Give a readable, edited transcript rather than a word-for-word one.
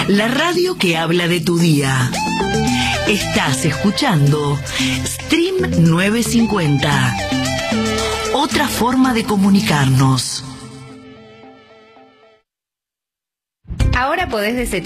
La radio que habla de tu día. Estás escuchando Stream 950. Otra forma de comunicarnos. Ahora podés desechar